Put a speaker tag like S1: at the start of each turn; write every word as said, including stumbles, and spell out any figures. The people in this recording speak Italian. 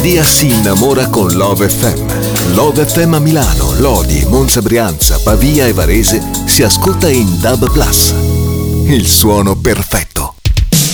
S1: Dia si innamora con Love F M. Love F M a Milano, Lodi, Monza, Brianza, Pavia e Varese si ascolta in D A B plus. Il suono perfetto.